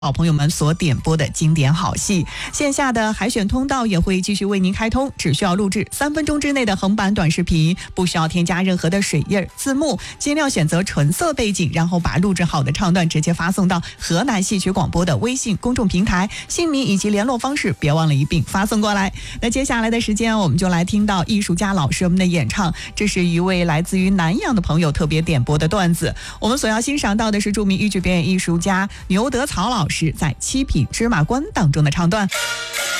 好朋友们所点播的经典好戏。线下的海选通道也会继续为您开通，只需要录制3分钟之内的横版短视频，不需要添加任何的水印、字幕，尽量选择纯色背景，然后把录制好的唱段直接发送到河南戏曲广播的微信公众平台，姓名以及联络方式别忘了一并发送过来。那接下来的时间我们就来听到艺术家老师们的演唱，这是一位来自于南阳的朋友特别点播的段子。我们所要欣赏到的是著名豫剧表演艺术家牛德曹老师在《七品芝麻官》当中的唱段。